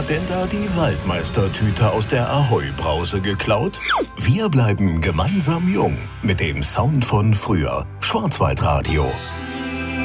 hat denn da die Waldmeistertüte aus der Ahoi-Brause geklaut? Wir bleiben gemeinsam jung mit dem Sound von früher. Schwarzwaldradio.